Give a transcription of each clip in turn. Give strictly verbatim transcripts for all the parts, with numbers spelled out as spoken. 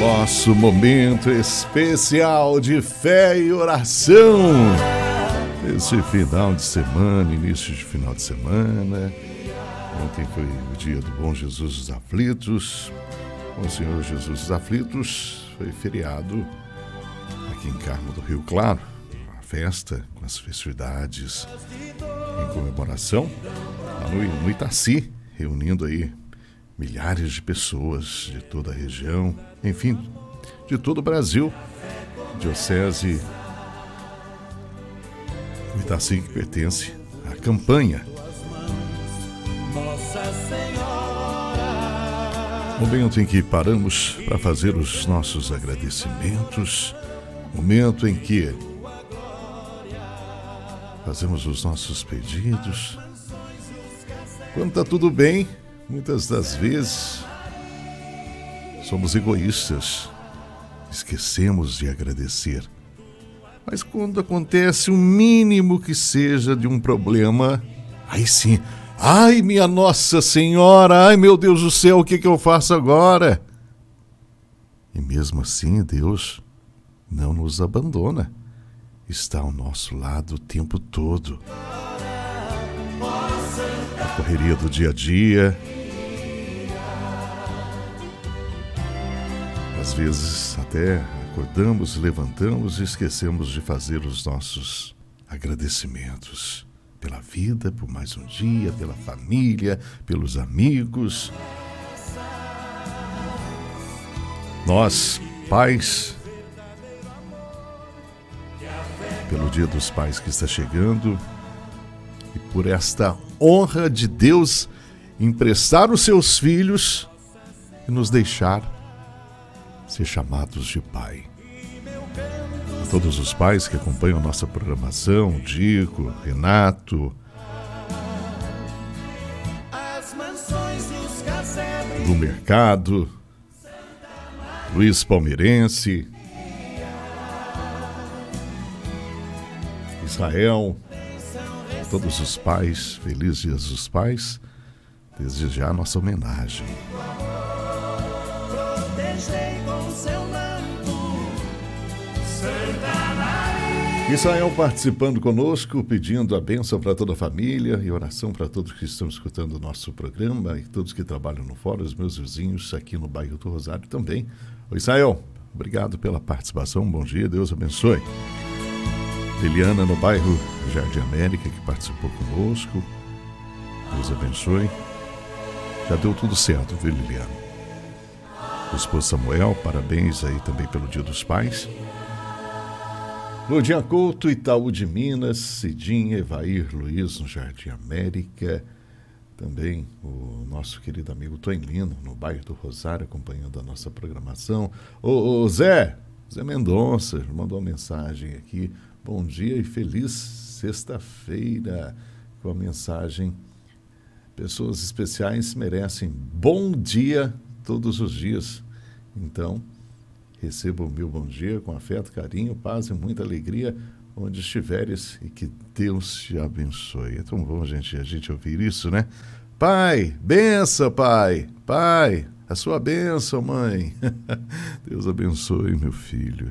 nosso momento especial de fé e oração. Esse final de semana, início de final de semana. Ontem foi o dia do Bom Jesus dos Aflitos. O Senhor Jesus dos Aflitos foi feriado aqui em Carmo do Rio Claro. A festa com as festividades em comemoração lá no, no Itaci, reunindo aí milhares de pessoas de toda a região, enfim, de todo o Brasil. Diocese do Itaci, que pertence à campanha. Momento em que paramos para fazer os nossos agradecimentos, momento em que fazemos os nossos pedidos. Quando está tudo bem, muitas das vezes somos egoístas, esquecemos de agradecer. Mas quando acontece o mínimo que seja de um problema, aí sim, ai minha Nossa Senhora, ai meu Deus do céu, o que, que eu faço agora? E mesmo assim Deus não nos abandona, está ao nosso lado o tempo todo. A correria do dia a dia, às vezes até acordamos, levantamos e esquecemos de fazer os nossos agradecimentos pela vida, por mais um dia, pela família, pelos amigos. Nós, pais, pelo Dia dos Pais que está chegando e por esta honra de Deus emprestar os seus filhos e nos deixar ser chamados de pai. A todos os pais que acompanham nossa programação, Dico, Renato, do Mercado, Luiz Palmeirense, Israel, a todos os pais, felizes dias dos pais, desde já nossa homenagem. Israel participando conosco, pedindo a bênção para toda a família e oração para todos que estão escutando o nosso programa e todos que trabalham no fórum, os meus vizinhos aqui no bairro do Rosário também. Oi, Israel, obrigado pela participação, bom dia, Deus abençoe. Liliana no bairro Jardim América, que participou conosco, Deus abençoe. Já deu tudo certo, viu, Liliana? O esposo Samuel, parabéns aí também pelo Dia dos Pais. Lurdinha Couto, Itaú de Minas, Cidinha, Evair Luiz no Jardim América, também o nosso querido amigo Toinlino no bairro do Rosário, acompanhando a nossa programação. Ô, ô Zé, Zé Mendonça, mandou uma mensagem aqui, bom dia e feliz sexta-feira, com a mensagem, pessoas especiais merecem bom dia todos os dias, então receba o meu bom dia com afeto, carinho, paz e muita alegria onde estiveres e que Deus te abençoe. É tão bom, gente, a gente ouvir isso, né? Pai, benção, pai. Pai, a sua bênção, mãe. Deus abençoe, meu filho.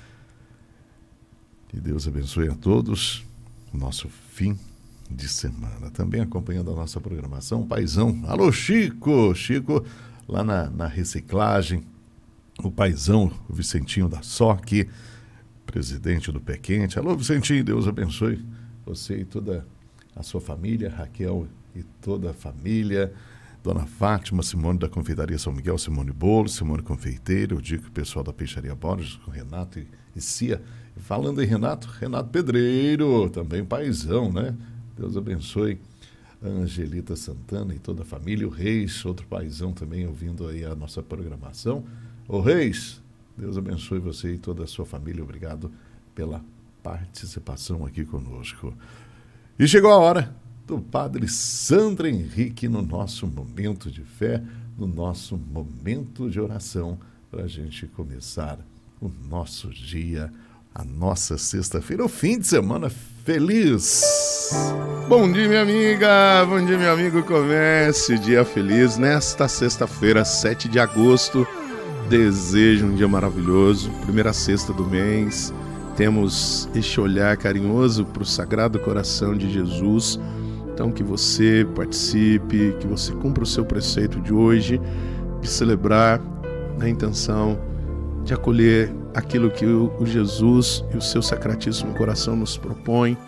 Que Deus abençoe a todos o nosso fim de semana. Também acompanhando a nossa programação, paizão. Alô, Chico. Chico, lá na, na reciclagem. O paizão, o Vicentinho da S O C, presidente do Pé Quente. Alô, Vicentinho, Deus abençoe você e toda a sua família, Raquel e toda a família, Dona Fátima, Simone da Confeitaria São Miguel, Simone Bolo, Simone Confeiteira, eu digo que o pessoal da Peixaria Borges, com Renato e, e Cia. Falando em Renato, Renato Pedreiro, também paizão, né? Deus abençoe a Angelita Santana e toda a família, o Reis, outro paizão também ouvindo aí a nossa programação. Ô Reis, Deus abençoe você e toda a sua família. Obrigado pela participação aqui conosco. E chegou a hora do Padre Sandro Henrique no nosso momento de fé, no nosso momento de oração, para a gente começar o nosso dia, a nossa sexta-feira, o fim de semana feliz. Bom dia, minha amiga, bom dia, meu amigo. Comece o dia feliz nesta sexta-feira, sete de agosto. desejo um dia maravilhoso, primeira sexta do mês. Temos este olhar carinhoso para o Sagrado Coração de Jesus. Então que você participe, que você cumpra o seu preceito de hoje, de celebrar na intenção de acolher aquilo que o Jesus e o seu Sacratíssimo Coração nos propõem.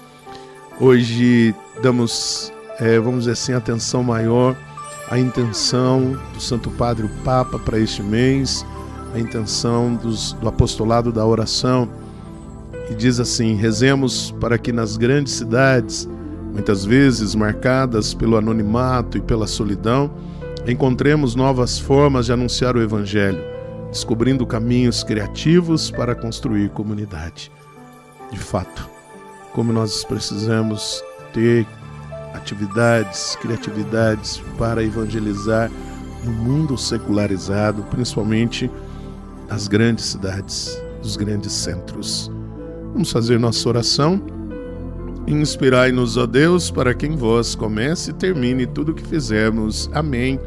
Hoje damos, é, vamos dizer assim, atenção maior à intenção do Santo Padre o Papa para este mês, a intenção dos, do apostolado da oração. E diz assim: rezemos para que nas grandes cidades, muitas vezes marcadas pelo anonimato e pela solidão, encontremos novas formas de anunciar o Evangelho, descobrindo caminhos criativos para construir comunidade. De fato, como nós precisamos ter atividades, criatividades para evangelizar no mundo secularizado, principalmente as grandes cidades, os grandes centros. Vamos fazer nossa oração. Inspirai-nos, ó Deus, para que em vós comece e termine tudo o que fizermos. Amém.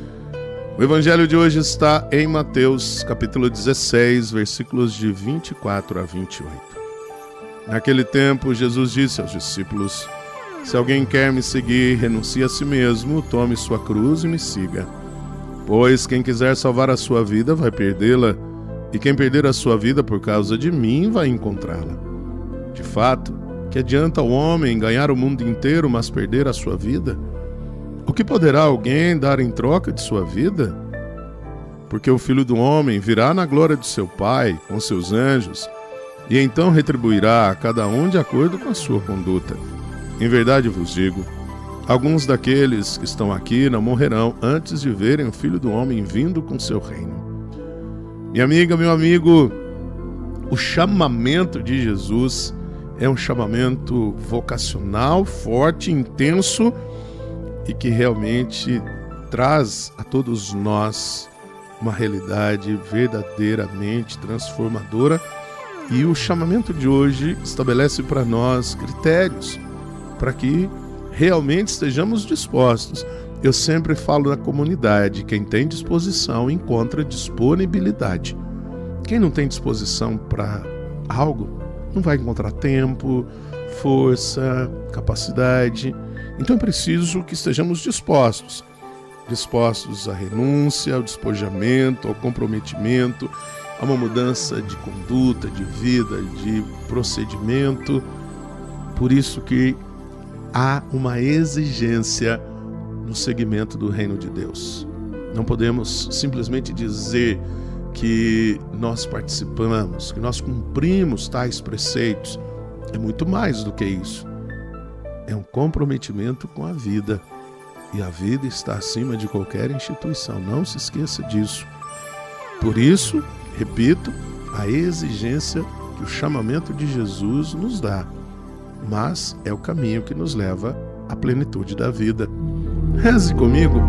O Evangelho de hoje está em Mateus, capítulo dezesseis, versículos de vinte e quatro a vinte e oito. Naquele tempo, Jesus disse aos discípulos: se alguém quer me seguir, renuncie a si mesmo, tome sua cruz e me siga. Pois quem quiser salvar a sua vida vai perdê-la, e quem perder a sua vida por causa de mim vai encontrá-la. De fato, que adianta o homem ganhar o mundo inteiro, mas perder a sua vida? O que poderá alguém dar em troca de sua vida? Porque o Filho do Homem virá na glória de seu Pai, com seus anjos, e então retribuirá a cada um de acordo com a sua conduta. Em verdade vos digo, alguns daqueles que estão aqui não morrerão antes de verem o Filho do Homem vindo com seu reino. Minha amiga, meu amigo, o chamamento de Jesus é um chamamento vocacional, forte, intenso e que realmente traz a todos nós uma realidade verdadeiramente transformadora. E o chamamento de hoje estabelece para nós critérios para que realmente estejamos dispostos. Eu sempre falo na comunidade: quem tem disposição encontra disponibilidade. Quem não tem disposição para algo não vai encontrar tempo, força, capacidade. Então é preciso que estejamos dispostos. Dispostos à renúncia, ao despojamento, ao comprometimento, a uma mudança de conduta, de vida, de procedimento. Por isso que há uma exigência no segmento do reino de Deus. Não podemos simplesmente dizer que nós participamos, que nós cumprimos tais preceitos. É muito mais do que isso. É um comprometimento com a vida. E a vida está acima de qualquer instituição. Não se esqueça disso. Por isso, repito, a exigência que o chamamento de Jesus nos dá. Mas é o caminho que nos leva à plenitude da vida. Reze comigo.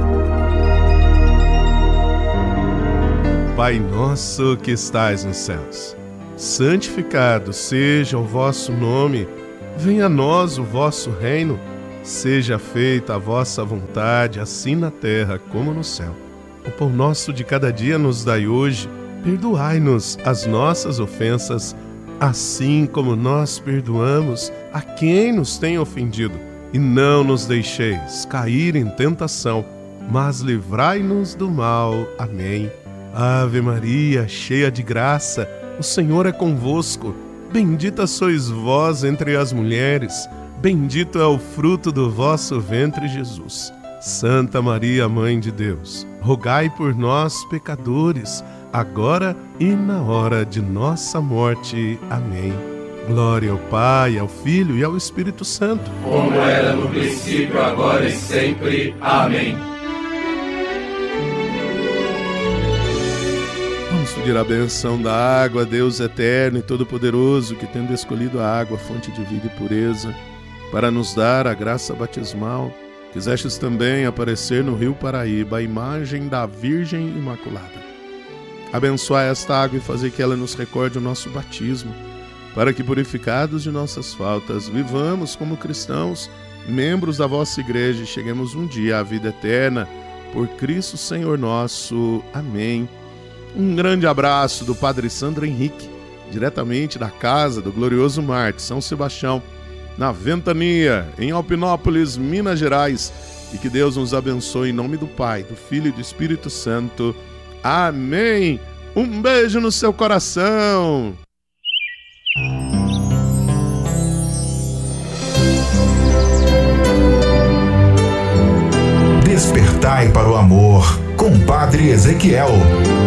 Pai nosso que estais nos céus, santificado seja o vosso nome. Venha a nós o vosso reino. Seja feita a vossa vontade, assim na terra como no céu. O pão nosso de cada dia nos dai hoje. Perdoai-nos as nossas ofensas, assim como nós perdoamos a quem nos tem ofendido. E não nos deixeis cair em tentação, mas livrai-nos do mal. Amém. Ave Maria, cheia de graça, o Senhor é convosco. Bendita sois vós entre as mulheres, bendito é o fruto do vosso ventre, Jesus. Santa Maria, Mãe de Deus, rogai por nós, pecadores, agora e na hora de nossa morte. Amém. Glória ao Pai, ao Filho e ao Espírito Santo, como era no princípio, agora e sempre. Amém. Vamos pedir a benção da água, Deus eterno e todo-poderoso, que tendo escolhido a água, fonte de vida e pureza, para nos dar a graça batismal, quisestes também aparecer no rio Paraíba, a imagem da Virgem Imaculada. Abençoai esta água e fazer que ela nos recorde o nosso batismo, para que, purificados de nossas faltas, vivamos como cristãos, membros da vossa igreja, e cheguemos um dia à vida eterna, por Cristo Senhor nosso. Amém. Um grande abraço do Padre Sandro Henrique, diretamente da casa do Glorioso Marte, São Sebastião, na Ventania, em Alpinópolis, Minas Gerais. E que Deus nos abençoe em nome do Pai, do Filho e do Espírito Santo. Amém! Um beijo no seu coração! Despertai para o amor com Padre Ezequiel.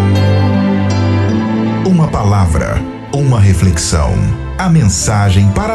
Uma palavra, uma reflexão, a mensagem para